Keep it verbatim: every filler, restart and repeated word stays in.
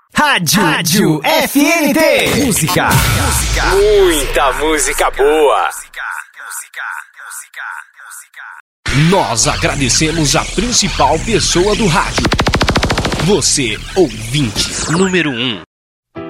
Rádio, Rádio F N T. Música. Música. Muita música boa. Nós agradecemos a principal pessoa do rádio. Você, ouvinte número um.